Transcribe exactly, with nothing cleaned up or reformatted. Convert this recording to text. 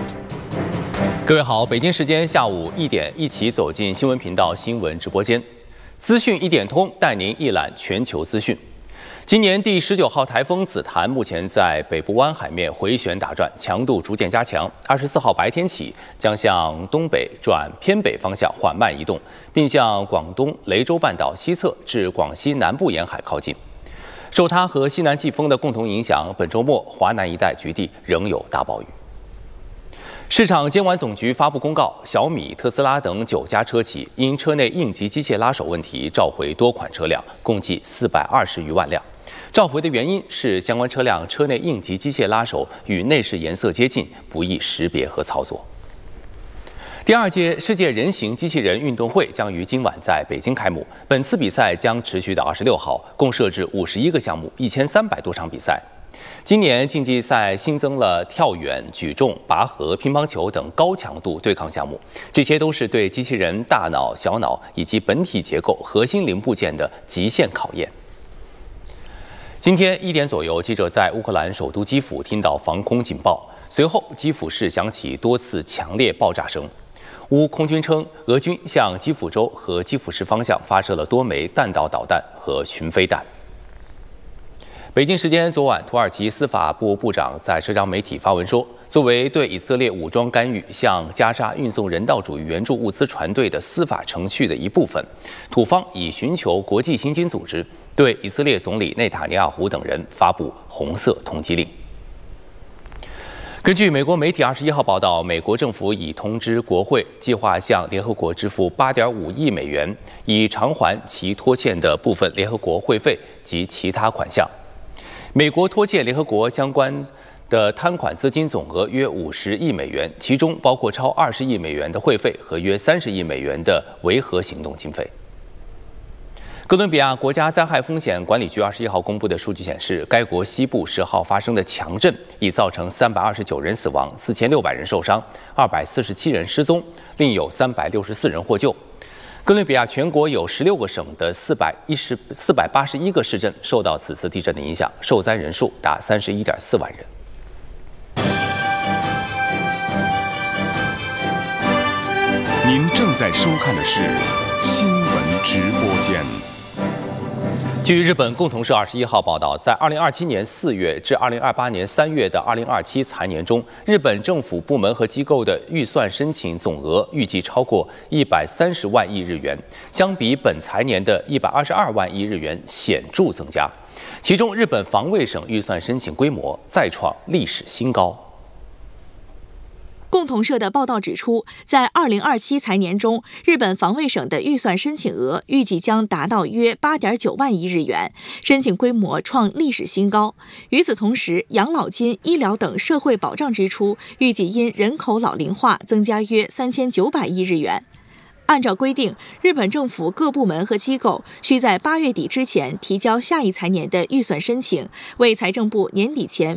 各位好，北京时间下午一点，一起走进新闻频道新闻直播间，资讯一点通，带您一览全球资讯。今年第十九号台风紫檀目前在北部湾海面回旋打转，强度逐渐加强。二十四号白天起将向东北转偏北方向缓慢移动，并向广东雷州半岛西侧至广西南部沿海靠近。受它和西南季风的共同影响，本周末华南一带局地仍有大暴雨。市场监管总局发布公告，小米、特斯拉等九家车企因车内应急机械拉手问题召回多款车辆，共计四百二十余万辆。召回的原因是相关车辆车内应急机械拉手与内饰颜色接近，不易识别和操作。第二届世界人形机器人运动会将于今晚在北京开幕，本次比赛将持续到二十六号，共设置五十一个项目，一千三百多场比赛。今年竞技赛新增了跳远、举重、拔河、乒乓球等高强度对抗项目，这些都是对机器人大脑、小脑以及本体结构、核心零部件的极限考验。今天一点左右，记者在乌克兰首都基辅听到防空警报，随后基辅市响起多次强烈爆炸声。乌空军称，俄军向基辅州和基辅市方向发射了多枚弹道导弹和巡飞弹。北京时间昨晚，土耳其司法部部长在社交媒体发文说，作为对以色列武装干预向加沙运送人道主义援助物资船队的司法程序的一部分，土方已寻求国际刑警组织对以色列总理内塔尼亚胡等人发布红色通缉令。根据美国媒体二十一号报道，美国政府已通知国会，计划向联合国支付八点五亿美元，以偿还其拖欠的部分联合国会费及其他款项。美国拖欠联合国相关的摊款资金总额约五十亿美元，其中包括超二十亿美元的会费和约三十亿美元的维和行动经费。哥伦比亚国家灾害风险管理局二十一号公布的数据显示，该国西部十号发生的强震已造成三百二十九人死亡、四千六百人受伤、二百四十七人失踪，另有三百六十四人获救。哥伦比亚全国有十六个省的四百一十四百八十一个市镇受到此次地震的影响，受灾人数达三十一点四万人。 您正在收看的是新闻直播间。 据日本共同社二十一号报道，在二零二七年四月至二零二八年三月的二零二七财年中，日本政府部门和机构的预算申请总额预计超过一百三十万亿日元，相比本财年的一百二十二万亿日元显著增加。其中，日本防卫省预算申请规模再创历史新高。 共同社的报道指出，在二零二七财年中，日本防卫省的预算申请额预计将达到约八点九万亿日元，申请规模创历史新高。与此同时，养老金、医疗等社会保障支出预计因人口老龄化增加约三千九百亿日元。按照规定，日本政府各部门和机构需在八月底之前提交下一财年的预算申请，为财政部年底前